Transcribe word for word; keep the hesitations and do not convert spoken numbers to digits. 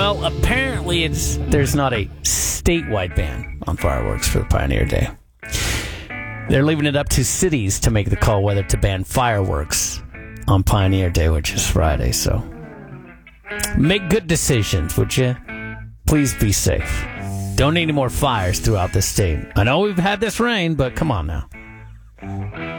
Well, apparently it's there's not a statewide ban on fireworks for the Pioneer Day. They're leaving it up to cities to make the call whether to ban fireworks on Pioneer Day, which is Friday. So make good decisions, would you? Please be safe. Don't need any more fires throughout the state. I know we've had this rain, but come on now.